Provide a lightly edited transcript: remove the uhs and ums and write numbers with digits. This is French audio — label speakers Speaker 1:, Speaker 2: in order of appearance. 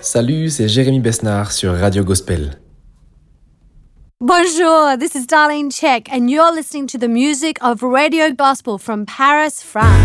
Speaker 1: Salut, c'est Jérémy Besnard sur Radio Gospel.
Speaker 2: Bonjour, this is Darlene Check, and you're listening to the music of Radio Gospel from Paris, France.